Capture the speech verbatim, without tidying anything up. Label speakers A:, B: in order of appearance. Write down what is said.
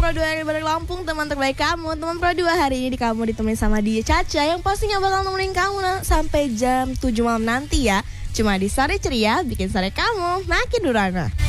A: Pro dua dari Bandar Lampung, teman terbaik kamu. Teman Pro dua hari ini di kamu ditemani sama dia Caca, yang pastinya bakal nemenin kamu na- sampai jam tujuh malam nanti ya. Cuma di Sore Ceria, bikin sore kamu makin durana.